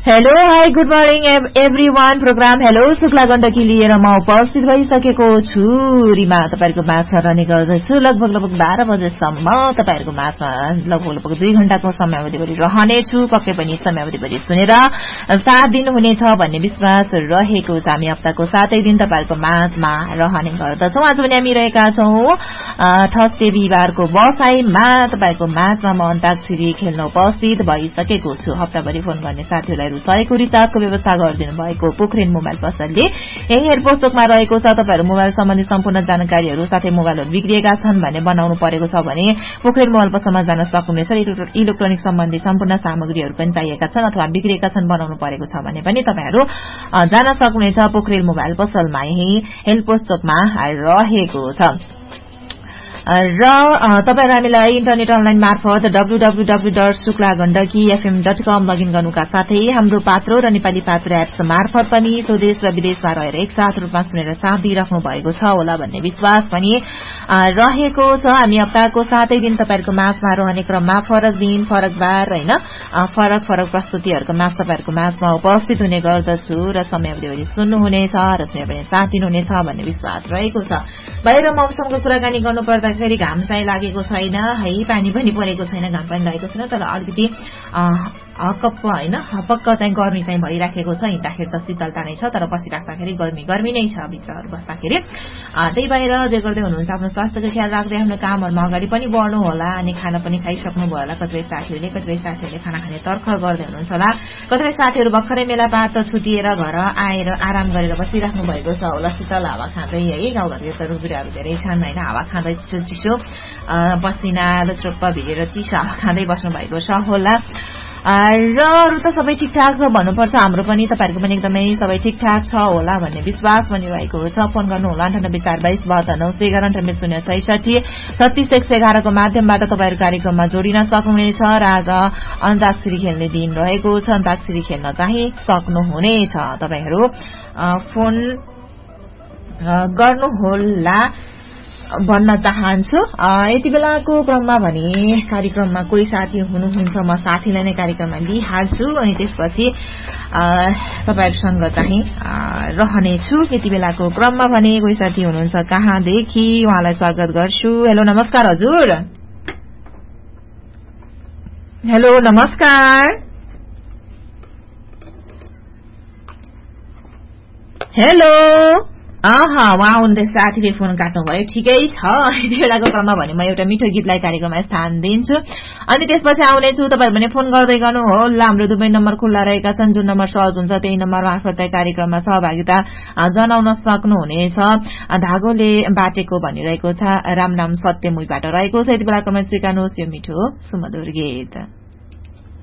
hello hi good morning everyone programme hello Shukla Gandaki लिएर म उपस्थित भइसकेको छु रिमा तपाईहरुको माझमा रहने गर्दछु लगभग 12 बजेसम्म तपाईहरुको माझमा लगभग 2 घण्टाको समयावधिभरि रहनेछु पक्कै पनि समयावधिभरि सुनेर साथ दिनुहुनेछ भन्ने विश्वास रहेको छ हामी हप्ताको 7 दिन तपाईहरुको माझमा रहने गर्दछौं आज पनि हामी रहेका छौं थर्सडे बिहीबारको बसाइमा तपाईहरुको माझमा म अन्ताक्षरी खेल्न उपस्थित भइसकेको छु हप्ताभरि फोन गर्ने साथीहरुलाई सहयोगको रिचार्जको व्यवस्था गरिदिनु भएको पोखरेल मोबाइल पसलले यही एयरपोस्टमा रहेको छ तपाईहरु मोबाइल सम्बन्धी सम्पूर्ण जानकारीहरु साथै मोबाइलहरु बिग्रिएका छन् भने बनाउनु परेको छ भने पोखरेल मोबाइल पसलमा जान सक्नुहुनेछ इलेक्ट्रोनिक सम्बन्धी सम्पूर्ण सामग्रीहरु पनि चाहिएका छन् अथवा बिग्रिएका छन् बनाउनु परेको छ भने पनि तपाईहरु जान सक्नुहुनेछ पोखरेल मोबाइल पसलमा यही एयरपोस्टमा रहेको छ र तपाईहरु हामीलाई इन्टरनेट अनलाइन मार्फत www.shuklagandakifm.com लगइन गर्नुका साथै हाम्रो पात्रो र नेपाली पात्रो एप्स मार्फत पनि स्वदेश र विदेशमा रहेर एकसाथ रूपमा सुनेर साथ दिइराख्नु भएको छ होला भन्ने विश्वास पनि रहेको छ हामी हप्ताको 7 दिन तपाईहरुको माझमा रहने क्रममा फरक दिन फरक बार हैन फरक प्रस्तुतिहरुको माझ तपाईहरुको माझमा उपस्थित हुने गर्दछु र समयावधिभरि सुन्नुहुनेछ र सुनेर पनि साथ दिनुहुनेछ भन्ने विश्वास रहेको छ बाहिर मौसमको कुराकानी गर्नुपर्दा फेरि घाम चाहिँ लागेको छैन है पानी पनि परेको छैन घाम पनि लागेको छैन तर अलिकति हकप्प हैन हपक्क चाहिँ गर्मी चाहिँ भइराखेको छ हिँड्दाखेरि त शीतलता नै छ तर बसिराख्दाखेरि गर्मी नै छ भित्रहरु बस्दाखेरि त्यही भएर जे गर्दै हुनुहुन्छ आफ्नो स्वास्थ्यको ख्याल राख्दै आफ्नो कामहरुमा अगाडि पनि बढ्नु होला अनि खाना पनि खाइसक्नु भयो होला कतिपय साथीहरुले खाना खाने तर्ख गर्दै हुनुहुन्छ होला कतिपय साथीहरु भर्खरै मेला पात छुटिएर घर आएर आराम गरेर बसिराख्नु भएको छ होला शीतल हावा खाँदै है गाउँघरतिर त रुखबिरुवाहरु धेरै छन् हैन हावा खाँदै चिसो पसिना लुचुप्प भिजेर चिसो हावा खाँदै बस्नु भएको छ होला र अरु त सबै ठीकठाक छ भन्नुपर्छ हाम्रो पनि तपाईहरुको पनि एकदमै सबै ठीकठाक छ होला भन्ने विश्वास पनि रहेको छ फोन गर्नु होला 9842929066 को माध्यमबाट तपाईहरु कार्यक्रममा जोडिन सक्नुहुनेछ र आज अन्ताक्षरी खेल्ने दिन रहेको छ अन्ताक्षरी खेल्न चाहिँ सक्नुहुनेछ तपाईहरु फोन गर्नु होला भन्न चाहन्छु यति बेलाको क्रममा भने कार्यक्रममा कोही साथी हुनुहुन्छ म साथीलाई नै कार्यक्रममा लिइहाल्छु अनि त्यसपछि तपाईहरुसँग चाहिँ रहनेछु यति बेलाको क्रममा भने कोही साथी हुनुहुन्छ कहाँदेखि उहाँलाई स्वागत गर्छु हेलो नमस्कार हजुर हेलो नमस्कार हेलो उहाँ हुनुहुँदै साथीले फोन काट्नुभयो ठिकै छ यति बेलाको क्रममा भने म एउटा मिठो गीतलाई कार्यक्रममा स्थान दिन्छु अनि त्यसपछि आउनेछु तपाईहरु पनि फोन गर्दै गर्नु होला हाम्रो दुवै नम्बर खुल्ला रहेका छन् जुन नम्बर सहज हुन्छ त्यही नम्बर मार्फत चाहिँ कार्यक्रममा सहभागिता जनाउन सक्नुहुनेछ धागोले बाटेको भनिरहेको छ रामनाम सत्यमुईबाट रहेको छ यति बेलाको क्रममा स्वीकार्नुहोस् यो मिठो सुमधुर गीत